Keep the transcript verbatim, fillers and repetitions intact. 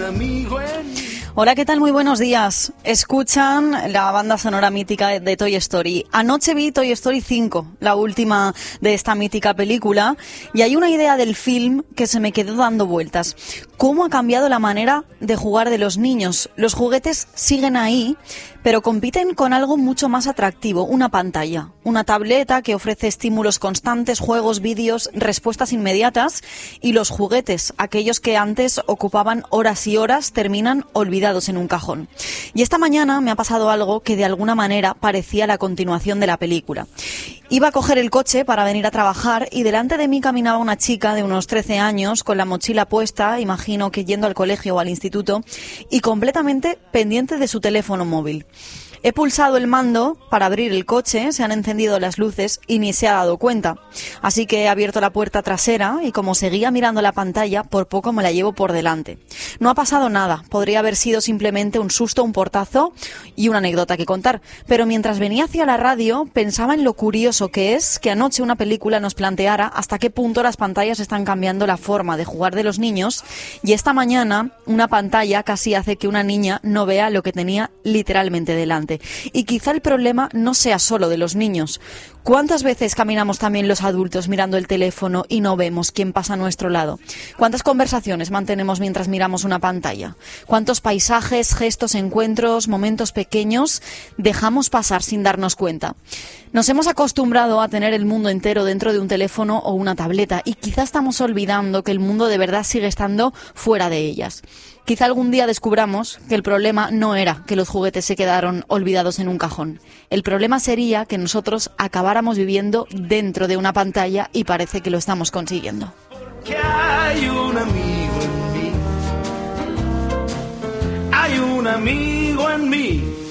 amigo en mí. Hola, ¿qué tal? Muy buenos días. Escuchan la banda sonora mítica de Toy Story. Anoche vi Toy Story cinco, la última de esta mítica película, y hay una idea del film que se me quedó dando vueltas. ¿Cómo ha cambiado la manera de jugar de los niños? Los juguetes siguen ahí, pero compiten con algo mucho más atractivo, una pantalla, una tableta que ofrece estímulos constantes, juegos, vídeos, respuestas inmediatas, y los juguetes, aquellos que antes ocupaban horas y horas, terminan olvidados en un cajón. Y esta mañana me ha pasado algo que de alguna manera parecía la continuación de la película. Iba a coger el coche para venir a trabajar y delante de mí caminaba una chica de unos trece años con la mochila puesta, imagino que yendo al colegio o al instituto, y completamente pendiente de su teléfono móvil. He pulsado el mando para abrir el coche, se han encendido las luces y ni se ha dado cuenta. Así que he abierto la puerta trasera y como seguía mirando la pantalla, por poco me la llevo por delante. No ha pasado nada, podría haber sido simplemente un susto, un portazo y una anécdota que contar. Pero mientras venía hacia la radio, pensaba en lo curioso que es que anoche una película nos planteara hasta qué punto las pantallas están cambiando la forma de jugar de los niños, y esta mañana una pantalla casi hace que una niña no vea lo que tenía literalmente delante. Y quizá el problema no sea solo de los niños. ¿Cuántas veces caminamos también los adultos mirando el teléfono y no vemos quién pasa a nuestro lado? ¿Cuántas conversaciones mantenemos mientras miramos una pantalla? ¿Cuántos paisajes, gestos, encuentros, momentos pequeños dejamos pasar sin darnos cuenta? Nos hemos acostumbrado a tener el mundo entero dentro de un teléfono o una tableta y quizá estamos olvidando que el mundo de verdad sigue estando fuera de ellas. Quizá algún día descubramos que el problema no era que los juguetes se quedaron olvidados en un cajón. El problema sería que nosotros acabáramos viviendo dentro de una pantalla y parece que lo estamos consiguiendo. Porque hay un amigo en mí. Hay un amigo en mí.